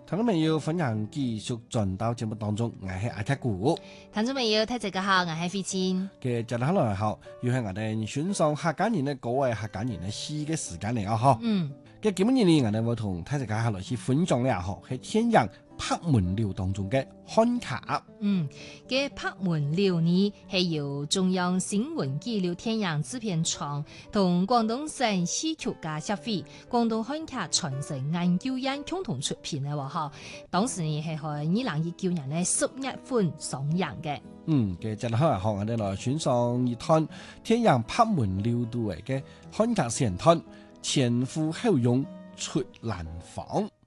聽眾朋友，歡迎繼續轉到節目當中，我係阿鐵古。 聽眾朋友，大家好，我係飛千。 嘅接落來後，要係我哋選上客家人嘅各位客家人嘅詩嘅時間嚟啊！嗬。嘅今日呢，我哋會同大家下來去分享咧，嗬，係天陽拍門寮當中嘅漢卡。 嘅拍門寮呢係由中央新聞紀錄天陽製片廠同廣東省戲曲家協會、廣東漢卡傳承研究院共同出品嘅喎，嗬。當時呢係喺2019年咧11月份上映嘅。 嘅接落來後，我哋來選上一段天陽拍門寮度嘅漢卡線段，前呼後擁出蘭房。